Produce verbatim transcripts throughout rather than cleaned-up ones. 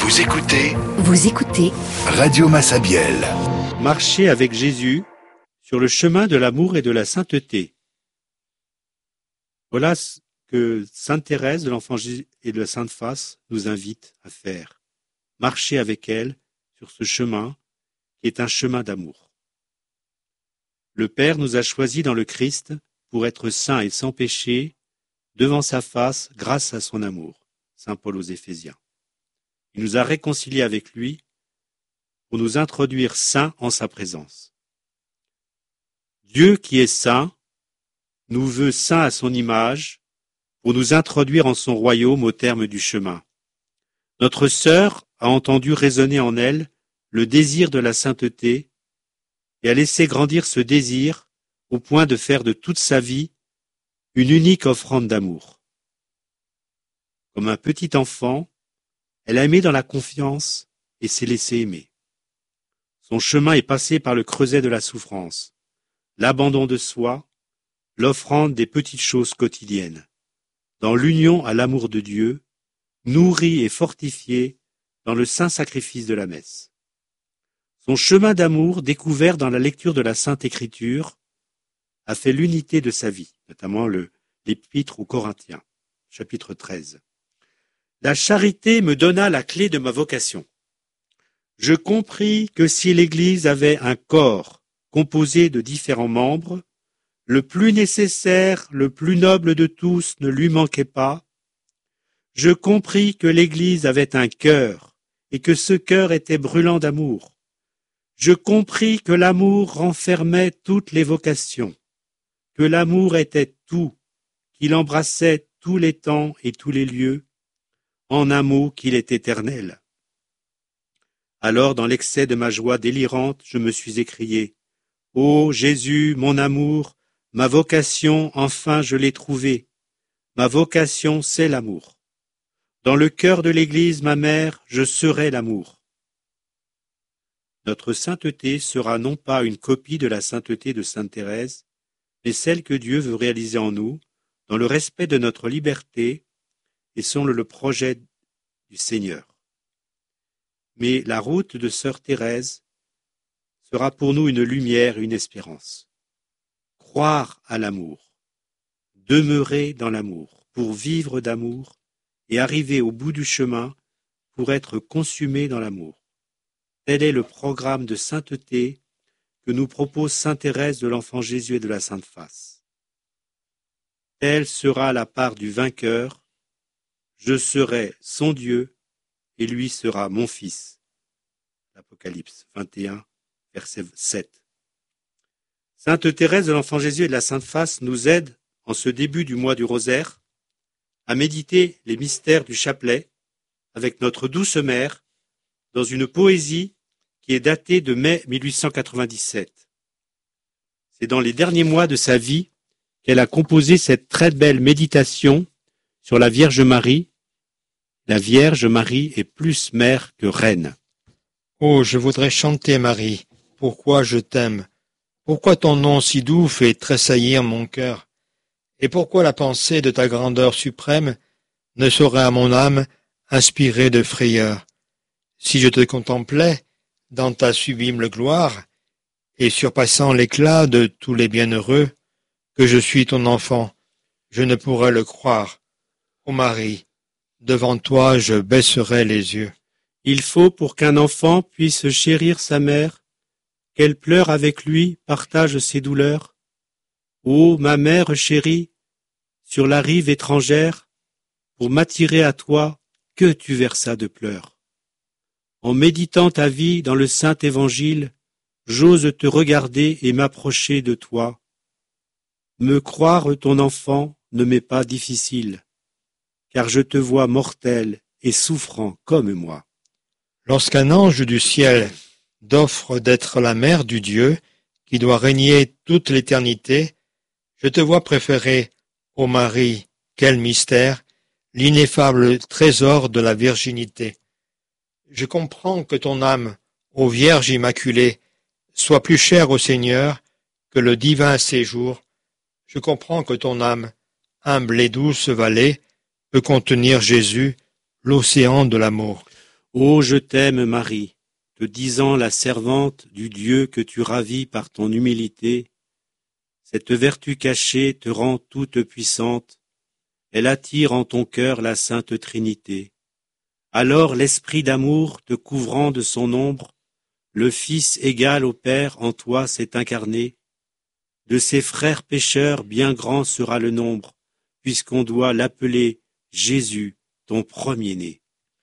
Vous écoutez Vous écoutez Radio Massabielle. Marcher avec Jésus sur le chemin de l'amour et de la sainteté. Voilà ce que sainte Thérèse de l'Enfant Jésus et de la Sainte Face nous invite à faire. Marcher avec elle sur ce chemin qui est un chemin d'amour. Le Père nous a choisis dans le Christ pour être saints et sans péché devant sa face grâce à son amour. Saint Paul aux Éphésiens. Il nous a réconciliés avec lui pour nous introduire saints en sa présence. Dieu qui est saint nous veut saints à son image pour nous introduire en son royaume au terme du chemin. Notre sœur a entendu résonner en elle le désir de la sainteté et a laissé grandir ce désir au point de faire de toute sa vie une unique offrande d'amour. Comme un petit enfant, elle a aimé dans la confiance et s'est laissée aimer. Son chemin est passé par le creuset de la souffrance, l'abandon de soi, l'offrande des petites choses quotidiennes, dans l'union à l'amour de Dieu, nourrie et fortifiée dans le saint sacrifice de la messe. Son chemin d'amour, découvert dans la lecture de la Sainte Écriture, a fait l'unité de sa vie, notamment le, l'Épître aux Corinthiens, chapitre treize. La charité me donna la clé de ma vocation. Je compris que si l'Église avait un corps composé de différents membres, le plus nécessaire, le plus noble de tous ne lui manquait pas. Je compris que l'Église avait un cœur et que ce cœur était brûlant d'amour. Je compris que l'amour renfermait toutes les vocations, que l'amour était tout, qu'il embrassait tous les temps et tous les lieux, en un mot qu'il est éternel. Alors, dans l'excès de ma joie délirante, je me suis écrié « Ô Jésus, mon amour, ma vocation, enfin je l'ai trouvée. Ma vocation, c'est l'amour. Dans le cœur de l'Église, ma mère, je serai l'amour. » Notre sainteté sera non pas une copie de la sainteté de sainte Thérèse, mais celle que Dieu veut réaliser en nous, dans le respect de notre liberté et selon le projet du Seigneur. Mais la route de sœur Thérèse sera pour nous une lumière et une espérance. Croire à l'amour, demeurer dans l'amour, pour vivre d'amour et arriver au bout du chemin pour être consumé dans l'amour. Tel est le programme de sainteté que nous propose sainte Thérèse de l'Enfant Jésus et de la Sainte Face. Telle sera la part du vainqueur. Je serai son Dieu et lui sera mon fils. L'Apocalypse vingt et un, verset sept. Sainte Thérèse de l'Enfant Jésus et de la Sainte Face nous aide, en ce début du mois du rosaire, à méditer les mystères du chapelet avec notre douce mère dans une poésie qui est datée de mai mille huit cent quatre-vingt-dix-sept. C'est dans les derniers mois de sa vie qu'elle a composé cette très belle méditation sur la Vierge Marie. La Vierge Marie est plus mère que reine. Oh, je voudrais chanter, Marie, pourquoi je t'aime, pourquoi ton nom si doux fait tressaillir mon cœur, et pourquoi la pensée de ta grandeur suprême ne saurait à mon âme inspirer de frayeur. Si je te contemplais dans ta sublime gloire, et surpassant l'éclat de tous les bienheureux, que je suis ton enfant, je ne pourrais le croire. Ô Marie, devant toi je baisserai les yeux. Il faut, pour qu'un enfant puisse chérir sa mère, qu'elle pleure avec lui, partage ses douleurs. Ô ma mère chérie, sur la rive étrangère, pour m'attirer à toi, que tu versas de pleurs. En méditant ta vie dans le saint évangile, j'ose te regarder et m'approcher de toi. Me croire ton enfant ne m'est pas difficile, car je te vois mortel et souffrant comme moi. Lorsqu'un ange du ciel t'offre d'être la mère du Dieu, qui doit régner toute l'éternité, je te vois préférer, ô Marie, quel mystère, l'ineffable trésor de la virginité. Je comprends que ton âme, ô Vierge immaculée, soit plus chère au Seigneur que le divin séjour. Je comprends que ton âme, humble et douce vallée, peut contenir Jésus, l'océan de l'amour. Ô je t'aime, Marie, te disant la servante du Dieu que tu ravis par ton humilité. Cette vertu cachée te rend toute puissante, elle attire en ton cœur la Sainte Trinité. Alors l'Esprit d'amour te couvrant de son ombre, le Fils égal au Père en toi s'est incarné. De ses frères pécheurs bien grand sera le nombre, puisqu'on doit l'appeler Jésus, ton premier-né.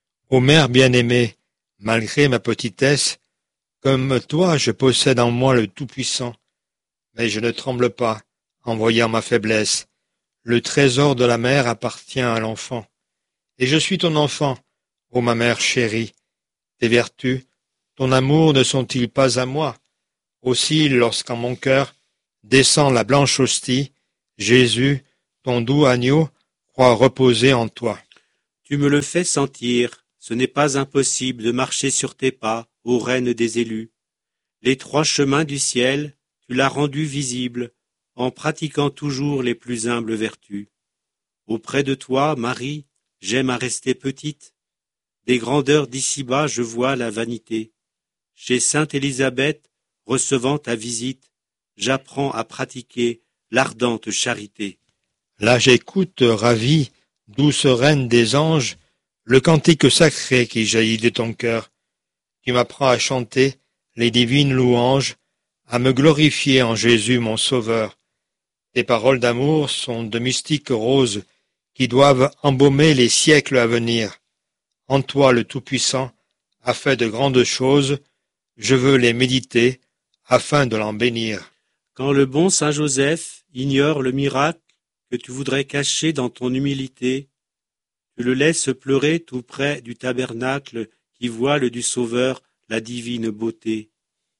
Ô Mère bien-aimée, malgré ma petitesse, comme toi je possède en moi le Tout-Puissant, mais je ne tremble pas en voyant ma faiblesse. Le trésor de la mère appartient à l'enfant. Et je suis ton enfant, ô ma mère chérie. Tes vertus, ton amour ne sont-ils pas à moi? Aussi, lorsqu'en mon cœur descend la blanche hostie, Jésus, ton doux agneau, croit reposer en toi. Tu me le fais sentir, ce n'est pas impossible de marcher sur tes pas, ô reine des élus. Les trois chemins du ciel, tu l'as rendu visible, en pratiquant toujours les plus humbles vertus. Auprès de toi, Marie, j'aime à rester petite. Des grandeurs d'ici-bas, je vois la vanité. Chez sainte Élisabeth, recevant ta visite, j'apprends à pratiquer l'ardente charité. Là j'écoute, ravi, douce reine des anges, le cantique sacré qui jaillit de ton cœur. Tu m'apprends à chanter les divines louanges, à me glorifier en Jésus mon Sauveur. Tes paroles d'amour sont de mystiques roses qui doivent embaumer les siècles à venir. En toi le Tout-Puissant a fait de grandes choses, je veux les méditer afin de l'en bénir. Quand le bon Saint Joseph ignore le miracle que tu voudrais cacher dans ton humilité, tu le laisses pleurer tout près du tabernacle qui voile du Sauveur la divine beauté.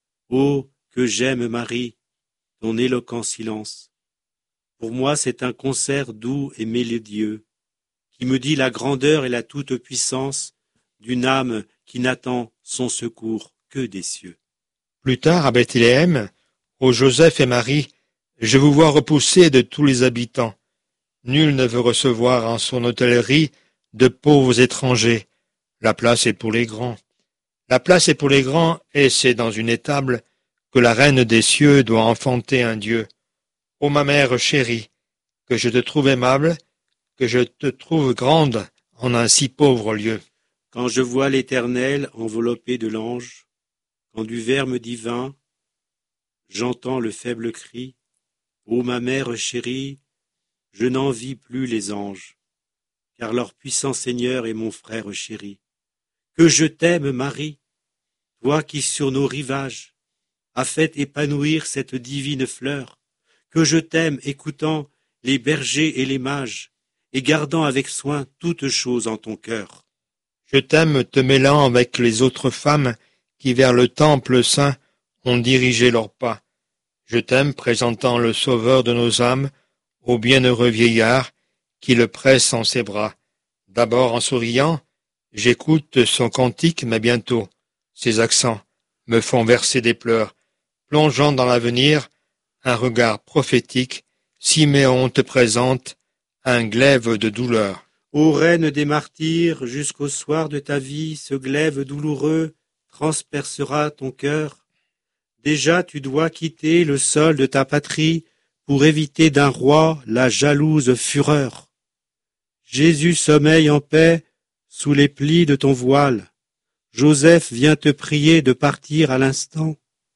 Oh, que j'aime, Marie, ton éloquent silence. Pour moi, c'est un concert doux et mélodieux, qui me dit la grandeur et la toute-puissance d'une âme qui n'attend son secours que des cieux. Plus tard, à Bethléem, ô Joseph et Marie, je vous vois repoussés de tous les habitants. Nul ne veut recevoir en son hôtellerie de pauvres étrangers. La place est pour les grands. La place est pour les grands, et c'est dans une étable que la reine des cieux doit enfanter un Dieu. Ô ma mère chérie, que je te trouve aimable, que je te trouve grande en un si pauvre lieu. Quand je vois l'Éternel enveloppé de l'ange, quand du verme divin, j'entends le faible cri, ô ma mère chérie, je n'envie plus les anges, car leur puissant Seigneur est mon frère chéri. Que je t'aime, Marie, toi qui sur nos rivages as fait épanouir cette divine fleur, que je t'aime écoutant les bergers et les mages, et gardant avec soin toutes choses en ton cœur. Je t'aime te mêlant avec les autres femmes qui vers le temple saint ont dirigé leurs pas. Je t'aime présentant le sauveur de nos âmes au bienheureux vieillard qui le presse en ses bras. D'abord en souriant, j'écoute son cantique, mais bientôt ses accents me font verser des pleurs. Plongeant dans l'avenir, un regard prophétique, Siméon te présente un glaive de douleur. Ô reine des martyrs, jusqu'au soir de ta vie, ce glaive douloureux transpercera ton cœur. Déjà tu dois quitter le sol de ta patrie pour éviter d'un roi la jalouse fureur. Jésus sommeille en paix sous les plis de ton voile. Joseph vient te prier de partir à l'instant,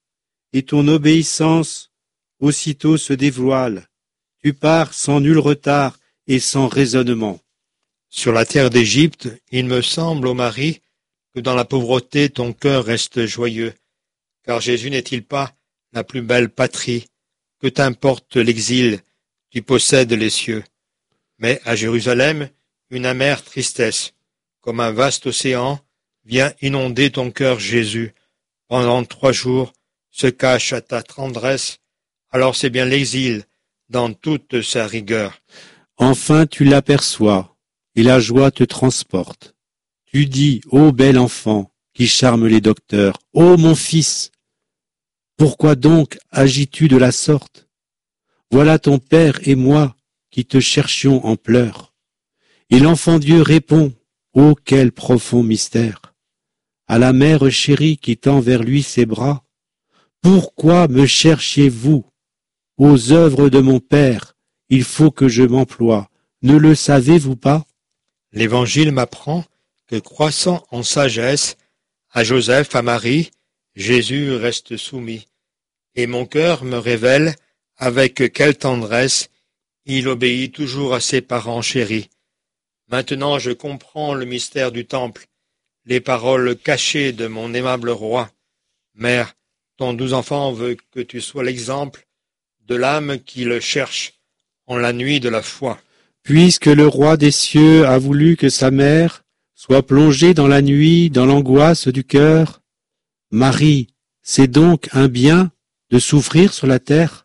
et ton obéissance aussitôt se dévoile. Tu pars sans nul retard et sans raisonnement. Sur la terre d'Égypte, il me semble, ô Marie, que dans la pauvreté ton cœur reste joyeux, car Jésus n'est-il pas la plus belle patrie? Que t'importe l'exil, tu possèdes les cieux. Mais à Jérusalem, une amère tristesse, comme un vaste océan, vient inonder ton cœur, Jésus. Pendant trois jours, se cache à ta tendresse, alors c'est bien l'exil dans toute sa rigueur. Enfin tu l'aperçois, et la joie te transporte. Tu dis, ô bel enfant, qui charme les docteurs, ô mon fils, pourquoi donc agis-tu de la sorte? Voilà ton père et moi qui te cherchions en pleurs. Et l'enfant Dieu répond, ô quel profond mystère! à la mère chérie qui tend vers lui ses bras. Pourquoi me cherchiez-vous? Aux œuvres de mon Père, il faut que je m'emploie. Ne le savez-vous pas? L'Évangile m'apprend que, croissant en sagesse, à Joseph, à Marie, Jésus reste soumis. Et mon cœur me révèle avec quelle tendresse il obéit toujours à ses parents chéris. Maintenant je comprends le mystère du temple, les paroles cachées de mon aimable roi. Mère, ton doux enfant veut que tu sois l'exemple de l'âme qui le cherche en la nuit de la foi. Puisque le roi des cieux a voulu que sa mère soit plongée dans la nuit, dans l'angoisse du cœur, Marie, c'est donc un bien de souffrir sur la terre?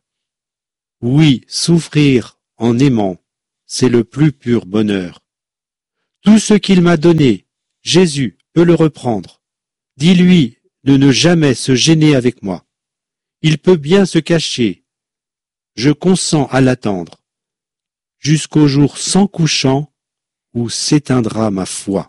Oui, souffrir en aimant, c'est le plus pur bonheur. Tout ce qu'il m'a donné, Jésus peut le reprendre. Dis-lui de ne jamais se gêner avec moi. Il peut bien se cacher. Je consens à l'attendre, jusqu'au jour sans couchant où s'éteindra ma foi.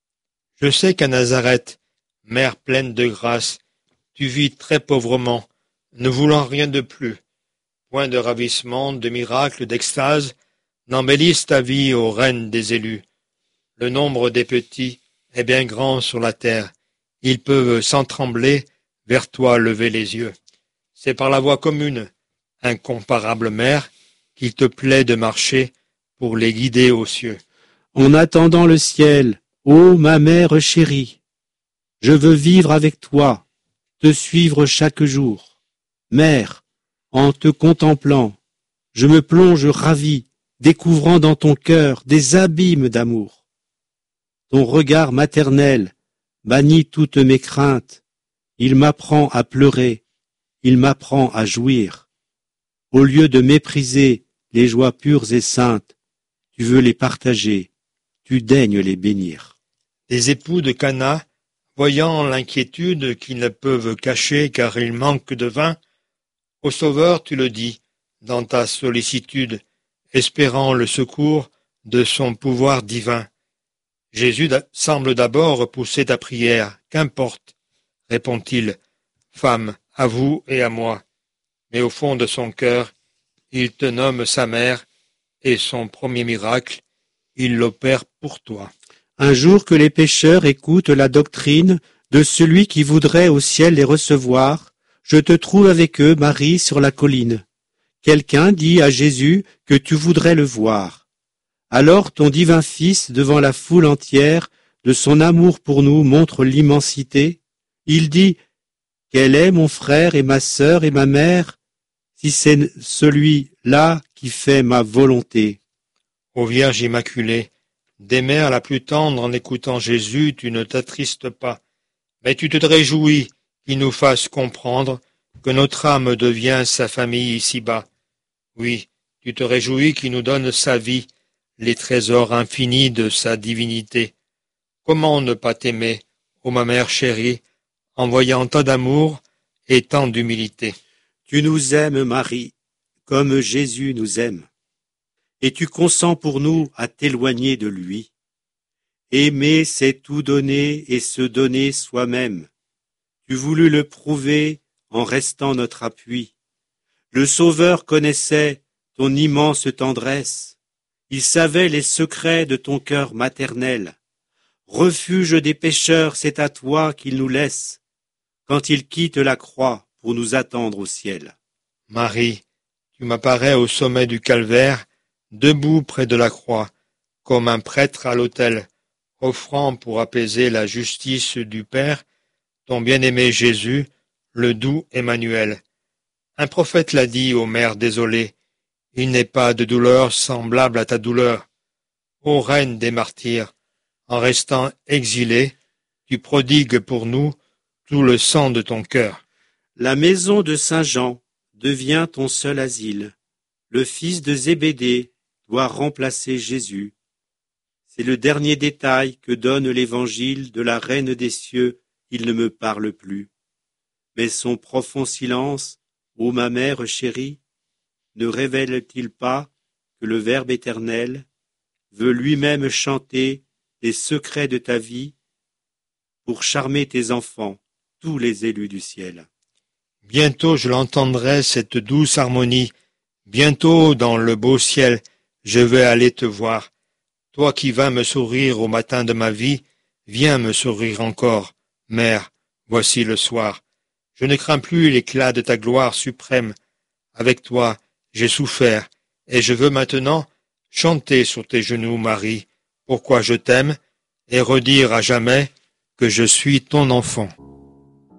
Je sais qu'à Nazareth, mère pleine de grâce, tu vis très pauvrement, ne voulant rien de plus. Point de ravissement, de miracle, d'extase, n'embellissent ta vie, ô reine des élus. Le nombre des petits est bien grand sur la terre. Ils peuvent, sans trembler, vers toi lever les yeux. C'est par la voie commune, incomparable mère, qu'il te plaît de marcher pour les guider aux cieux. En attendant le ciel, ô ma mère chérie, je veux vivre avec toi, te suivre chaque jour. Mère, en te contemplant, je me plonge ravi, découvrant dans ton cœur des abîmes d'amour. Ton regard maternel bannit toutes mes craintes, il m'apprend à pleurer, il m'apprend à jouir. Au lieu de mépriser les joies pures et saintes, tu veux les partager, tu daignes les bénir. Les époux de Cana, voyant l'inquiétude qu'ils ne peuvent cacher car il manque de vin, au Sauveur tu le dis, dans ta sollicitude, espérant le secours de son pouvoir divin. Jésus semble d'abord repousser ta prière. Qu'importe, répond-il, femme, à vous et à moi. Mais au fond de son cœur, il te nomme sa mère, et son premier miracle, il l'opère pour toi. Un jour que les pécheurs écoutent la doctrine de celui qui voudrait au ciel les recevoir, je te trouve avec eux, Marie, sur la colline. Quelqu'un dit à Jésus que tu voudrais le voir. Alors ton divin Fils, devant la foule entière, de son amour pour nous montre l'immensité. Il dit, « Quel est mon frère et ma sœur et ma mère, si c'est celui-là qui fait ma volonté ?» Ô Vierge Immaculée, des mères la plus tendre en écoutant Jésus, tu ne t'attristes pas, mais tu te réjouis qu'il nous fasse comprendre que notre âme devient sa famille ici-bas. Oui, tu te réjouis qu'il nous donne sa vie, les trésors infinis de sa divinité. Comment ne pas t'aimer, ô ma mère chérie, en voyant tant d'amour et tant d'humilité? Tu nous aimes, Marie, comme Jésus nous aime, et tu consens pour nous à t'éloigner de lui. Aimer, c'est tout donner et se donner soi-même. Tu voulus le prouver en restant notre appui. Le Sauveur connaissait ton immense tendresse. Il savait les secrets de ton cœur maternel. Refuge des pécheurs, c'est à toi qu'il nous laisse, quand il quitte la croix pour nous attendre au ciel. Marie, tu m'apparais au sommet du calvaire, debout près de la croix, comme un prêtre à l'autel, offrant pour apaiser la justice du Père, ton bien-aimé Jésus, le doux Emmanuel. Un prophète l'a dit aux mères désolées, il n'est pas de douleur semblable à ta douleur. Ô Reine des martyrs, en restant exilée, tu prodigues pour nous tout le sang de ton cœur. La maison de Saint Jean devient ton seul asile. Le fils de Zébédée doit remplacer Jésus. C'est le dernier détail que donne l'évangile de la Reine des cieux, il ne me parle plus. Mais son profond silence, ô ma mère chérie, ne révèle-t-il pas que le Verbe éternel veut lui-même chanter les secrets de ta vie pour charmer tes enfants, tous les élus du ciel. Bientôt je l'entendrai, cette douce harmonie. Bientôt, dans le beau ciel, je vais aller te voir. Toi qui vas me sourire au matin de ma vie, viens me sourire encore. Mère, voici le soir. Je ne crains plus l'éclat de ta gloire suprême. Avec toi, j'ai souffert, et je veux maintenant chanter sur tes genoux, Marie, pourquoi je t'aime, et redire à jamais que je suis ton enfant.